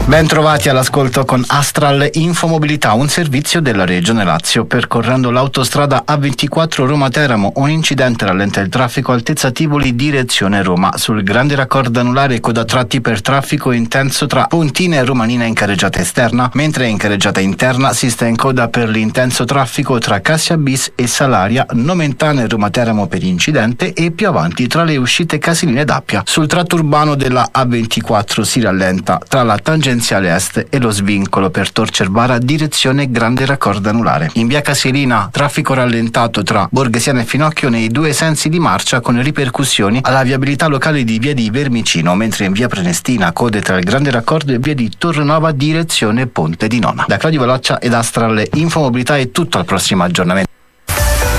Ben trovati all'ascolto con Astral Infomobilità, un servizio della Regione Lazio. Percorrendo l'autostrada A24 Roma-Teramo, un incidente rallenta il traffico altezza Tivoli direzione Roma. Sul grande raccordo anulare coda tratti per traffico intenso tra Pontina e Romanina in carreggiata esterna, mentre in carreggiata interna si sta in coda per l'intenso traffico tra Cassia Bis e Salaria, Nomentana e Roma-Teramo per incidente e più avanti tra le uscite Casiline ed Appia. Sul tratto urbano della A24 si rallenta tra la tangenziale est e lo svincolo per Tor Cervara direzione grande raccordo anulare. In via Casilina traffico rallentato tra Borghesiana e Finocchio nei due sensi di marcia con ripercussioni alla viabilità locale di via di Vermicino, mentre in via Prenestina code tra il grande raccordo e via di Torrenova direzione Ponte di Nona. Da Claudio Valaccia ed Astral Infomobilità è tutto, al prossimo aggiornamento.